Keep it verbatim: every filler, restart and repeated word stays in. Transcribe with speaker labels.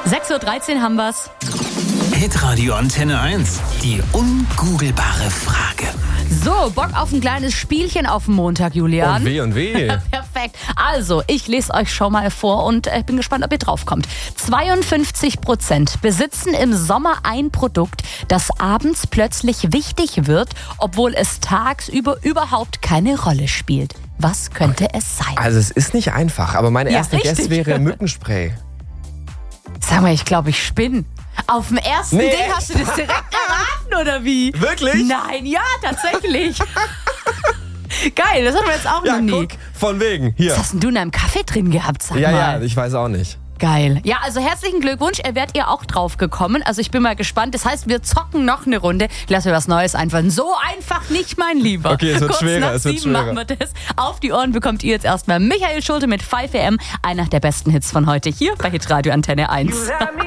Speaker 1: sechs Uhr dreizehn haben wir's.
Speaker 2: Hitradio Antenne eins. Die ungoogelbare Frage.
Speaker 1: So, Bock auf ein kleines Spielchen auf dem Montag, Julian?
Speaker 3: Und weh und weh.
Speaker 1: Perfekt. Also, ich lese euch schon mal vor und ich bin gespannt, ob ihr draufkommt. zweiundfünfzig Prozent besitzen im Sommer ein Produkt, das abends plötzlich wichtig wird, obwohl es tagsüber überhaupt keine Rolle spielt. Was könnte okay. es sein?
Speaker 3: Also es ist nicht einfach, aber meine
Speaker 1: Ja,
Speaker 3: erste
Speaker 1: richtig.
Speaker 3: Guess wäre Mückenspray.
Speaker 1: Sag mal, ich glaube, ich spinne. Auf dem ersten
Speaker 3: Nee,
Speaker 1: Ding
Speaker 3: echt?
Speaker 1: hast du das direkt erraten, oder wie?
Speaker 3: Wirklich?
Speaker 1: Nein, ja, tatsächlich. Geil, das hatten wir jetzt auch
Speaker 3: Ja,
Speaker 1: noch nie.
Speaker 3: guck, von wegen. Hier.
Speaker 1: Was hast denn du in deinem Kaffee drin gehabt, sag
Speaker 3: Ja,
Speaker 1: mal?
Speaker 3: ja, ich weiß auch nicht.
Speaker 1: Geil. Ja, also herzlichen Glückwunsch. Wärt ihr auch drauf gekommen? Also ich bin mal gespannt. Das heißt, wir zocken noch eine Runde. Lass mir was Neues einfallen. So einfach nicht, mein Lieber.
Speaker 3: Okay, es wird
Speaker 1: Kurz
Speaker 3: schwerer,
Speaker 1: nach
Speaker 3: es wird
Speaker 1: sieben
Speaker 3: schwerer.
Speaker 1: machen wir das. Auf die Ohren bekommt ihr jetzt erstmal Michael Schulte mit fünf A M. Einer der besten Hits von heute hier bei Hitradio Antenne eins.